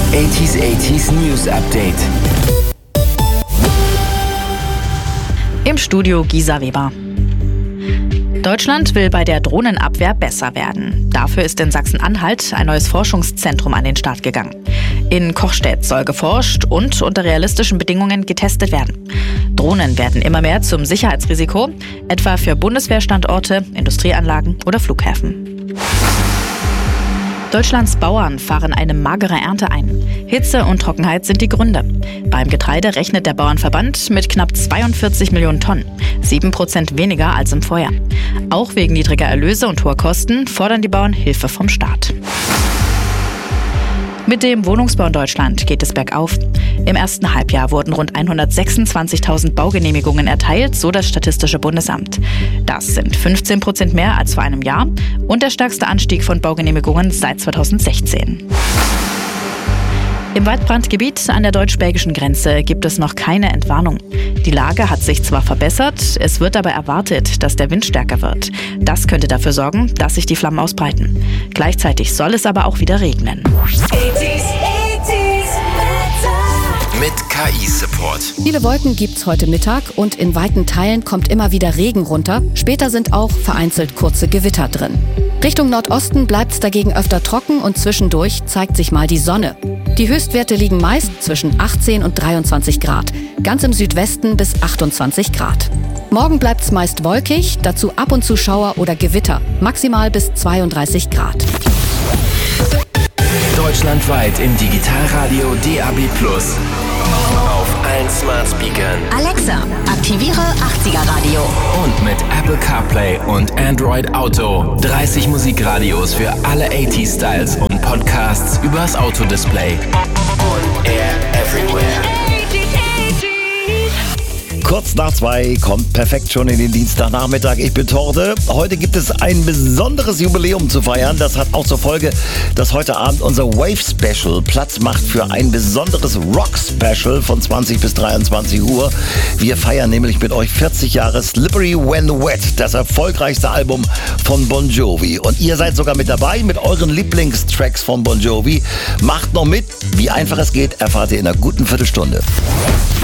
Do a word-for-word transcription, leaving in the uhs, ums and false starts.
achtziger achtziger News Update. Im Studio Gisa Weber. Deutschland will bei der Drohnenabwehr besser werden. Dafür ist in Sachsen-Anhalt ein neues Forschungszentrum an den Start gegangen. In Kochstedt soll geforscht und unter realistischen Bedingungen getestet werden. Drohnen werden immer mehr zum Sicherheitsrisiko, etwa für Bundeswehrstandorte, Industrieanlagen oder Flughäfen. Deutschlands Bauern fahren eine magere Ernte ein. Hitze und Trockenheit sind die Gründe. Beim Getreide rechnet der Bauernverband mit knapp zweiundvierzig Millionen Tonnen, sieben Prozent weniger als im Vorjahr. Auch wegen niedriger Erlöse und hoher Kosten fordern die Bauern Hilfe vom Staat. Mit dem Wohnungsbau in Deutschland geht es bergauf. Im ersten Halbjahr wurden rund hundertsechsundzwanzigtausend Baugenehmigungen erteilt, so das Statistische Bundesamt. Das sind fünfzehn Prozent mehr als vor einem Jahr und der stärkste Anstieg von Baugenehmigungen seit zweitausendsechzehn. Im Waldbrandgebiet an der deutsch-belgischen Grenze gibt es noch keine Entwarnung. Die Lage hat sich zwar verbessert, es wird aber erwartet, dass der Wind stärker wird. Das könnte dafür sorgen, dass sich die Flammen ausbreiten. Gleichzeitig soll es aber auch wieder regnen. Mit K I-Support. Viele Wolken gibt's heute Mittag und in weiten Teilen kommt immer wieder Regen runter. Später sind auch vereinzelt kurze Gewitter drin. Richtung Nordosten bleibt's dagegen öfter trocken und zwischendurch zeigt sich mal die Sonne. Die Höchstwerte liegen meist zwischen achtzehn und dreiundzwanzig Grad, ganz im Südwesten bis achtundzwanzig Grad. Morgen bleibt's meist wolkig, dazu ab und zu Schauer oder Gewitter, maximal bis zweiunddreißig Grad. Deutschlandweit im Digitalradio D A B plus. Auf allen Smart Speakern. Alexa, aktiviere achtziger Radio. Und mit Apple CarPlay und Android Auto. dreißig Musikradios für alle achtziger Styles und Podcasts übers Autodisplay. On air everywhere. Kurz nach zwei kommt perfekt schon in den Dienstagnachmittag. Ich bin Torde. Heute gibt es ein besonderes Jubiläum zu feiern. Das hat auch zur Folge, dass heute Abend unser Wave-Special Platz macht für ein besonderes Rock-Special von zwanzig bis dreiundzwanzig Uhr. Wir feiern nämlich mit euch vierzig Jahre Slippery When Wet, das erfolgreichste Album von Bon Jovi. Und ihr seid sogar mit dabei mit euren Lieblingstracks von Bon Jovi. Macht noch mit. Wie einfach es geht, erfahrt ihr in einer guten Viertelstunde.